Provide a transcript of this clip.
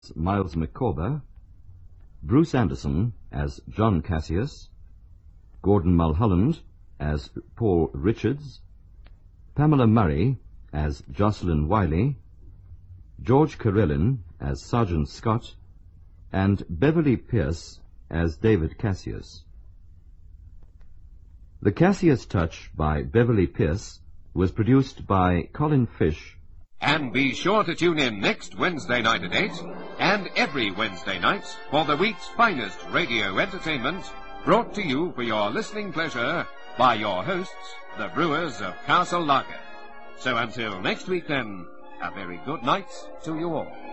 Miles Micawber, Bruce Anderson as John Cassius, Gordon Mulholland as Paul Richards, Pamela Murray as Jocelyn Wiley, George Carillon as Sergeant Scott, and Beverly Pierce as David Cassius. The Cassius Touch by Beverly Pierce was produced by Colin Fish. And be sure to tune in next Wednesday night at 8, and every Wednesday night for the week's finest radio entertainment, brought to you for your listening pleasure by your hosts, the Brewers of Castle Lager. So until next week then, a very good night to you all.